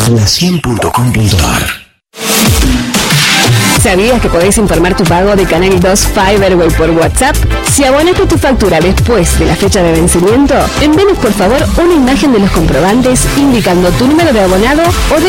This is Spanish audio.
La100.com.ar. ¿Sabías que podés informar tu pago de Canal 2 Fiberway por WhatsApp? Si abonaste tu factura después de la fecha de vencimiento, envíanos por favor una imagen de los comprobantes indicando tu número de abonado o de